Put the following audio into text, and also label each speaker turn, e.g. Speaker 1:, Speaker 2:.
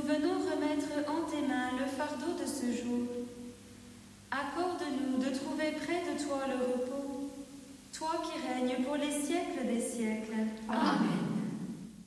Speaker 1: venons remettre en tes mains le fardeau de ce jour. Accorde-nous de trouver près de toi le repos, toi qui règnes pour les siècles des siècles.
Speaker 2: Amen.